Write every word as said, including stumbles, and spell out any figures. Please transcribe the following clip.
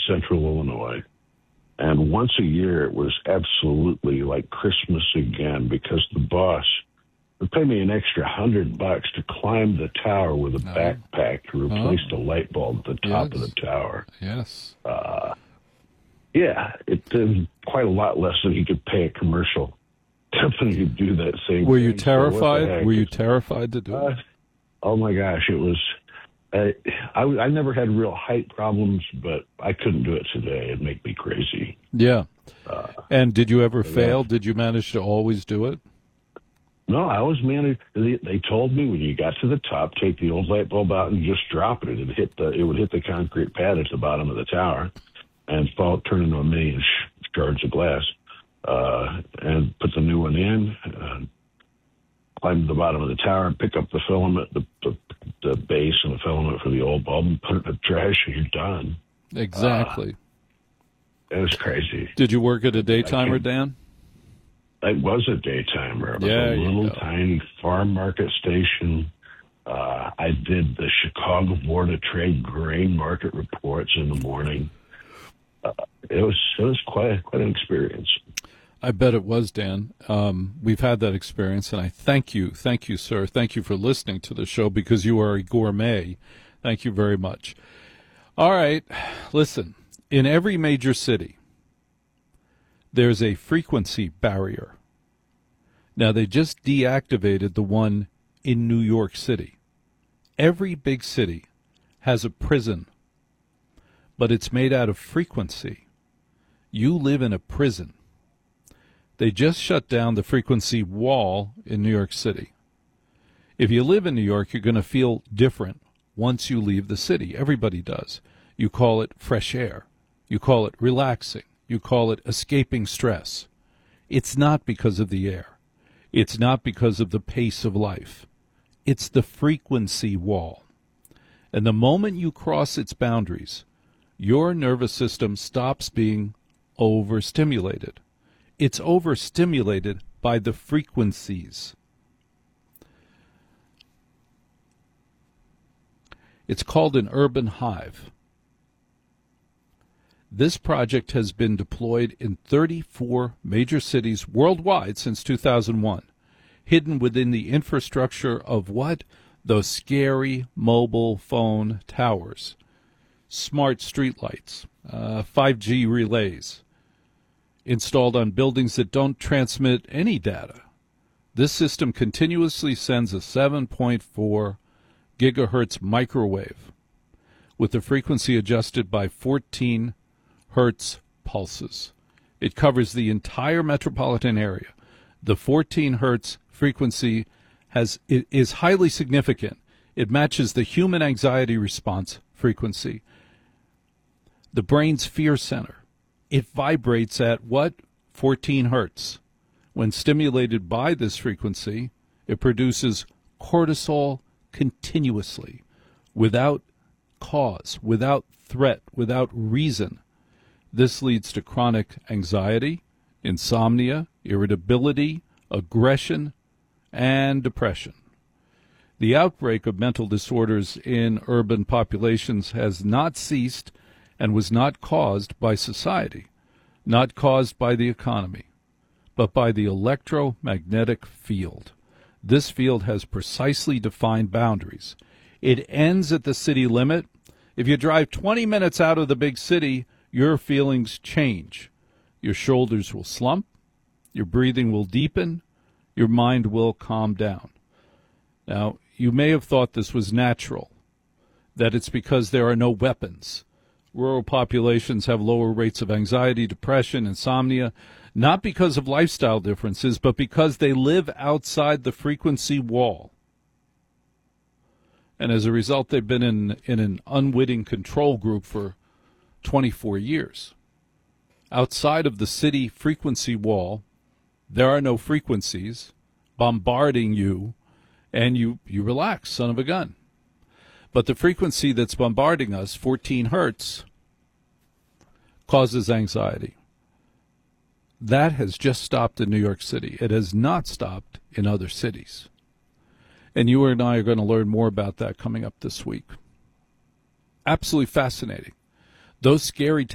central Illinois. And once a year, it was absolutely like Christmas again, because the boss would pay me an extra hundred bucks to climb the tower with a No. backpack to replace Oh. the light bulb at the top Yes. of the tower. Yes. Uh, yeah, it did quite a lot less than he could pay a commercial company to do that same Were you thing. So what the terrified? heck? Were you terrified to do Uh, it? oh my gosh, it was. I, I I never had real height problems, but I couldn't do it today. It'd make me crazy. Yeah. Uh, And did you ever yeah. fail? Did you manage to always do it? No, I was managed. They, they told me when you got to the top, take the old light bulb out and just drop it. It hit the it would hit the concrete pad at the bottom of the tower, and fall turn into a million sh- shards of glass. Uh, and put the new one in. Uh, climb to the bottom of the tower and pick up the filament, the, the the base and the filament for the old bulb, and put it in the trash, and you're done. Exactly. Uh, it was crazy. Did you work at a daytimer, Dan? I was a daytimer. It was Yeah, a you little go. tiny farm market station. Uh, I did the Chicago Board of Trade grain market reports in the morning. Uh, it was it was quite quite an experience. I bet it was, Dan. Um, we've had that experience, and I thank you. Thank you, sir. Thank you for listening to the show, because you are a gourmet. Thank you very much. All right. Listen, in every major city, there's a frequency barrier. Now, they just deactivated the one in New York City. Every big city has a prison, but it's made out of frequency. You live in a prison. They just shut down the frequency wall in New York City. If you live in New York, you're going to feel different once you leave the city. Everybody does. You call it fresh air. You call it relaxing. You call it escaping stress. It's not because of the air. It's not because of the pace of life. It's the frequency wall. And the moment you cross its boundaries, your nervous system stops being overstimulated. It's overstimulated by the frequencies. It's called an urban hive. This project has been deployed in thirty-four major cities worldwide since two thousand one, hidden within the infrastructure of what? Those scary mobile phone towers, smart streetlights, uh, five G relays, installed on buildings that don't transmit any data. This system continuously sends a seven point four gigahertz microwave with the frequency adjusted by fourteen hertz pulses. It covers the entire metropolitan area. The fourteen hertz frequency has it is highly significant. It matches the human anxiety response frequency, the brain's fear center. It vibrates at what? fourteen hertz. When stimulated by this frequency, it produces cortisol continuously, without cause, without threat, without reason. This leads to chronic anxiety, insomnia, irritability, aggression, and depression. The outbreak of mental disorders in urban populations has not ceased and was not caused by society, not caused by the economy, but by the electromagnetic field. This field has precisely defined boundaries. It ends at the city limit. If you drive twenty minutes out of the big city, your feelings change. Your shoulders will slump, your breathing will deepen, your mind will calm down. Now, you may have thought this was natural, that it's because there are no weapons. Rural populations have lower rates of anxiety, depression, insomnia, not because of lifestyle differences, but because they live outside the frequency wall. And as a result, they've been in, in an unwitting control group for twenty-four years. Outside of the city frequency wall, there are no frequencies bombarding you, and you, you relax, son of a gun. But the frequency that's bombarding us, fourteen hertz, causes anxiety. That has just stopped in New York City. It has not stopped in other cities. And you and I are going to learn more about that coming up this week. Absolutely fascinating. Those scary